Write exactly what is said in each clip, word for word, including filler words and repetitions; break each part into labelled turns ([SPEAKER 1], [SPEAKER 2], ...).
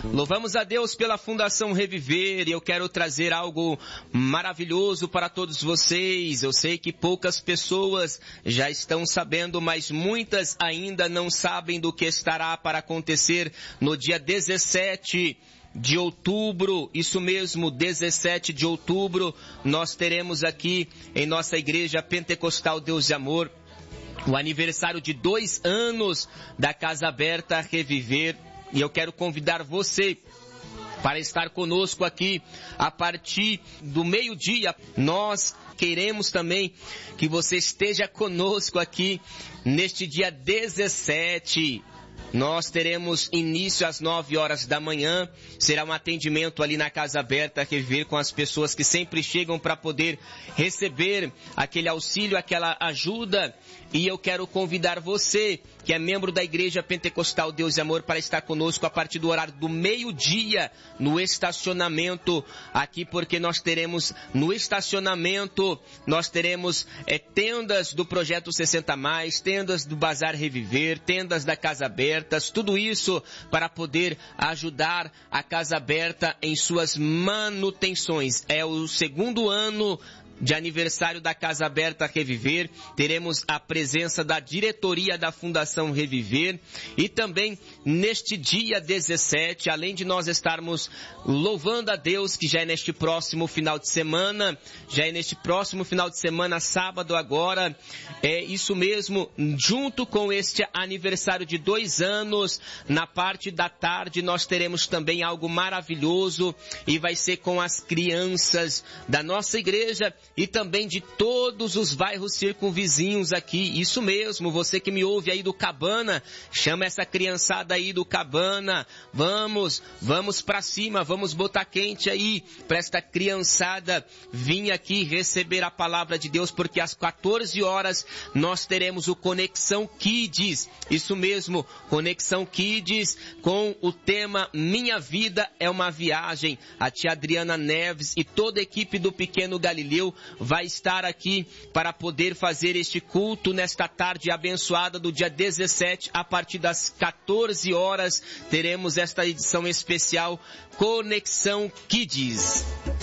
[SPEAKER 1] Louvamos a Deus pela Fundação Reviver e eu quero trazer algo maravilhoso para todos vocês. Eu sei que poucas pessoas já estão sabendo, mas muitas ainda não sabem do que estará para acontecer no dia dezessete de outubro. Isso mesmo, dezessete de outubro, nós teremos aqui em nossa Igreja Pentecostal Deus de Amor o aniversário de dois anos da Casa Aberta Reviver. E eu quero convidar você para estar conosco aqui a partir do meio-dia. Nós queremos também que você esteja conosco aqui neste dia dezessete. Nós teremos início às nove horas da manhã. Será um atendimento ali na Casa Aberta Reviver com as pessoas que sempre chegam para poder receber aquele auxílio, aquela ajuda. E eu quero convidar você, que é membro da Igreja Pentecostal Deus e Amor, para estar conosco a partir do horário do meio-dia no estacionamento aqui, porque nós teremos no estacionamento, nós teremos é, tendas do Projeto sessenta mais, tendas do Bazar Reviver, tendas da Casa Aberta, tudo isso para poder ajudar a Casa Aberta em suas manutenções. É o segundo ano de aniversário da Casa Aberta Reviver. Teremos a presença da diretoria da Fundação Reviver e também neste dia dezessete, além de nós estarmos louvando a Deus, que já é neste próximo final de semana, já é neste próximo final de semana, sábado agora, é isso mesmo, junto com este aniversário de dois anos, na parte da tarde nós teremos também algo maravilhoso e vai ser com as crianças da nossa igreja e também de todos os bairros circunvizinhos aqui. Isso mesmo, você que me ouve aí do Cabana, chama essa criançada aí do Cabana. Vamos, vamos pra cima, vamos botar quente aí pra esta criançada vir aqui receber a palavra de Deus, porque às quatorze horas nós teremos o Conexão Kids. Isso mesmo, Conexão Kids com o tema Minha Vida é uma Viagem. A tia Adriana Neves e toda a equipe do Pequeno Galileu vai estar aqui para poder fazer este culto nesta tarde abençoada do dia dezessete, a partir das quatorze horas, teremos esta edição especial Conexão Kids.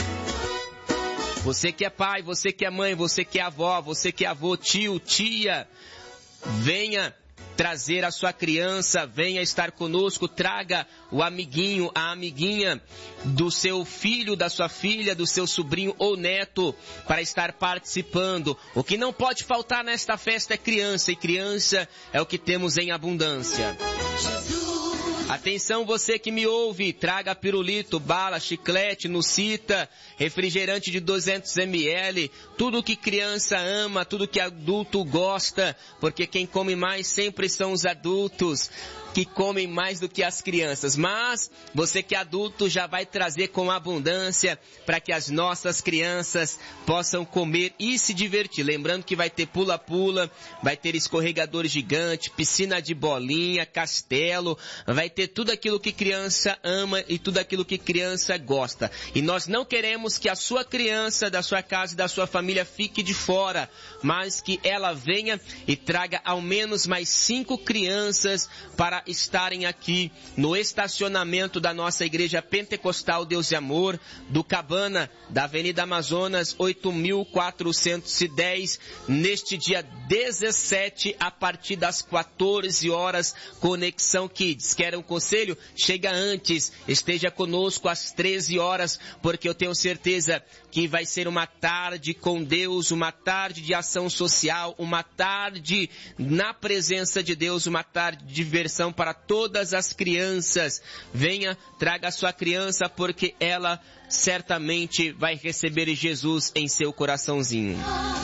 [SPEAKER 1] Você que é pai, você que é mãe, você que é avó, você que é avô, tio, tia, venha trazer a sua criança, venha estar conosco, traga o amiguinho, a amiguinha do seu filho, da sua filha, do seu sobrinho ou neto para estar participando. O que não pode faltar nesta festa é criança, e criança é o que temos em abundância. Atenção, você que me ouve, traga pirulito, bala, chiclete, nucita, refrigerante de duzentos mililitros, tudo que criança ama, tudo que adulto gosta, porque quem come mais sempre são os adultos, que comem mais do que as crianças. Mas você que é adulto já vai trazer com abundância para que as nossas crianças possam comer e se divertir. Lembrando que vai ter pula-pula, vai ter escorregador gigante, piscina de bolinha, castelo, vai ter tudo aquilo que criança ama e tudo aquilo que criança gosta. E nós não queremos que a sua criança, da sua casa e da sua família fique de fora, mas que ela venha e traga ao menos mais cinco crianças para estarem aqui no estacionamento da nossa Igreja Pentecostal Deus e Amor, do Cabana, da Avenida Amazonas, oito mil quatrocentos e dez, neste dia dezessete, a partir das quatorze horas, Conexão Kids. Quer um conselho? Chega antes, esteja conosco às treze horas, porque eu tenho certeza que vai ser uma tarde com Deus, uma tarde de ação social, uma tarde na presença de Deus, uma tarde de diversão para todas as crianças. Venha, traga a sua criança, porque ela certamente vai receber Jesus em seu coraçãozinho.